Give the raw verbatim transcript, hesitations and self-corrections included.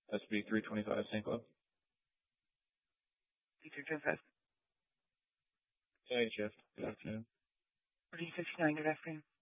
S B three twenty-five, Saint Club. B three twenty-five. Hey, Jeff. Good afternoon. fourteen fifty-nine, good afternoon.